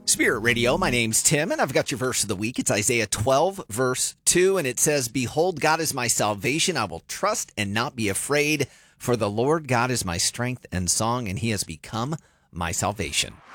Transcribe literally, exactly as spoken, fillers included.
Spirit Radio, my name's Tim, and I've got your verse of the week. It's Isaiah twelve, verse two, and it says, "Behold, God is my salvation. I will trust and not be afraid, for the Lord God is my strength and song, and he has become my salvation."